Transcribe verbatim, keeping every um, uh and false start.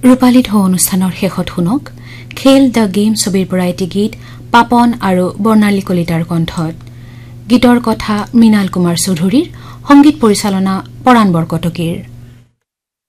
ৰূপালী ঢৌ অনুষ্ঠানৰ শেষত শুনক খেল দ্য গেম ছবিৰ পৰা এটি গীত পাপন আৰু বৰ্ণালী কলিতাৰ কণ্ঠত। গীতৰ কথা মৃণাল কুমাৰ চৌধুৰীৰ, সংগীত পৰিচালনা পৰাণ বৰকটকীৰ।